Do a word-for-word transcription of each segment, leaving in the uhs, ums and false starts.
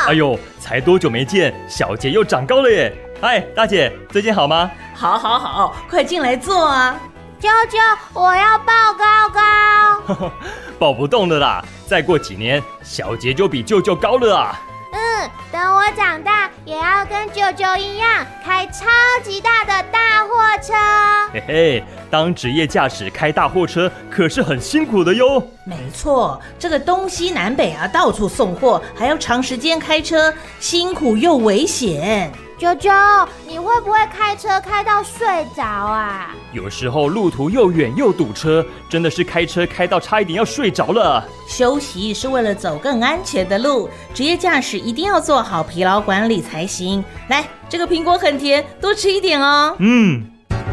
哎呦，才多久没见，小杰又长高了耶！嗨，大姐，最近好吗？ 好，好，好，快进来坐啊！ 舅舅，我要抱高高。 抱不动了啦，再过几年，小杰就比舅舅高了啊！ 嗯，等我长大，也要跟舅舅一样，开超级大的大货车。 嘿嘿，当职业驾驶开大货车可是很辛苦的哟。 没错，这个东西南北啊，到处送货，还要长时间开车，辛苦又危险。 舅舅，你会不会开车开到睡着啊？ 有时候路途又远又堵车，真的是开车开到差一点要睡着了。 休息是为了走更安全的路，职业驾驶一定要做好疲劳管理才行。来，这个苹果很甜，多吃一点哦。 嗯。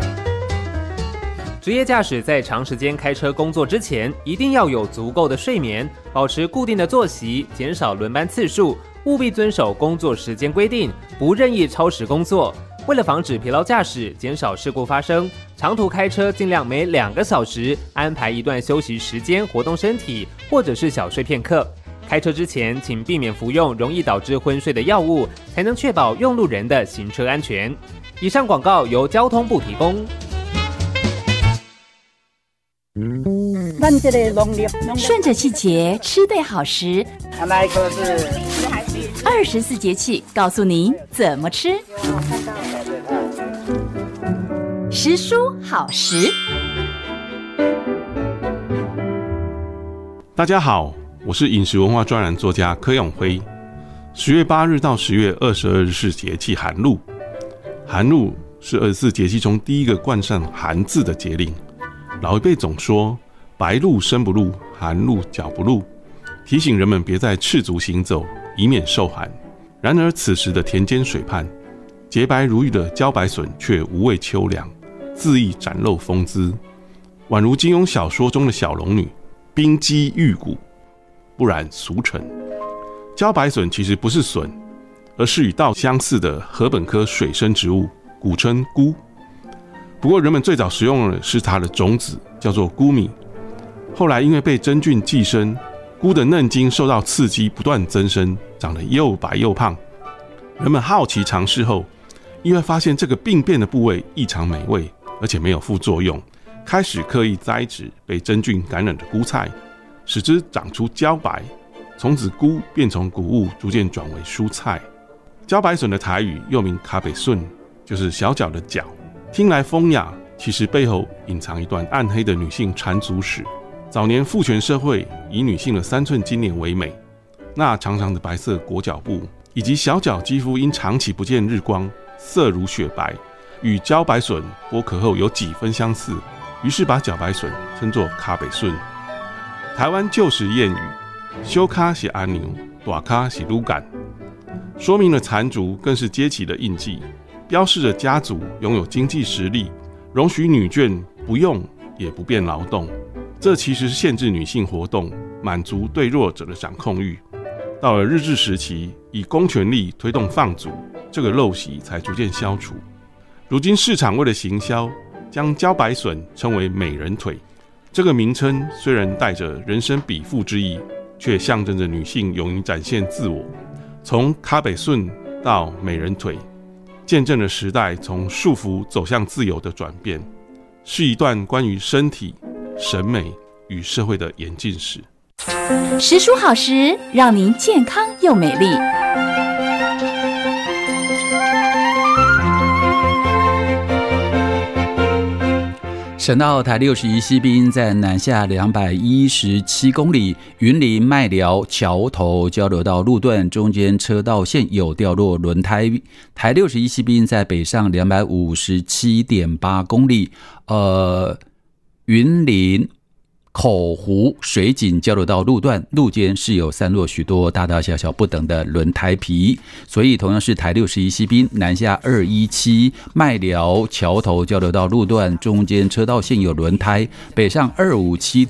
职业驾驶在长时间开车工作之前，一定要有足够的睡眠，保持固定的作息，减少轮班次数，务必遵守工作时间规定，不任意超时工作。为了防止疲劳驾驶，减少事故发生，长途开车尽量每两个小时安排一段休息时间，活动身体，或者是小睡片刻。开车之前，请避免服用容易导致昏睡的药物，才能确保用路人的行车安全。以上广告由交通部提供。 顺着季节吃对好食，二十四节气告诉您怎么吃。时蔬好食。 大家好，我是饮食文化专栏作家柯永辉。十月八日到十月二十二日是节气寒露，寒露是二十四节气中第一个冠上寒字的节令。老一辈总说白露身不露，寒露脚不露，提醒人们别再赤足行走，以免受寒。然而此时的田间水畔，洁白如玉的茭白笋却无畏秋凉，恣意展露风姿，宛如金庸小说中的小龙女，冰肌玉骨，不染俗尘。茭白笋其实不是笋，而是与稻相似的禾本科水生植物，古称菇。不过人们最早食用的是它的种子，叫做菇米。后来因为被真菌寄生，菇的嫩茎受到刺激不断增生，长得又白又胖。人们好奇尝试后，意外发现这个病变的部位异常美味，而且没有副作用，开始刻意栽植被真菌感染的菇菜，使之长出茭白。从此菇便从谷物逐渐转为蔬菜。茭白笋的台语又名卡北笋，就是小脚的脚，听来风雅，其实背后隐藏一段暗黑的女性缠足史。早年父权社会以女性的三寸金莲为美，那长长的白色裹脚布以及小脚肌肤因长期不见日光，色如雪白，与茭白笋剥壳后有几分相似，于是把茭白笋称作卡北笋。台湾旧时谚语小卡是阿牛，大卡是鹿干，说明了缠足更是阶级的印记，标示着家族拥有经济实力，容许女眷不用也不便劳动。这其实是限制女性活动，满足对弱者的掌控欲。到了日治时期，以公权力推动放逐，这个陋习才逐渐消除。如今市场为了行销，将茭白笋称为美人腿。这个名称虽然带着人生比附之意，却象征着女性勇于展现自我。从卡北笋到美人腿，见证了时代从束缚走向自由的转变，是一段关于身体、审美与社会的演进史。 时蔬好食，让您健康又美丽。 省道台六十一西滨在南下两百一十七公里，云林麦寮桥头交流道路段中间车道线有掉落轮胎。台六十一西滨在北上两百五十七点八公里，呃，云林口湖水井交流道路段路肩是有散落许多大大小小不等的轮胎皮，所以同样是台六十一西滨南下二一七麦寮桥头交流道路段中间车道线有轮胎，北上二五七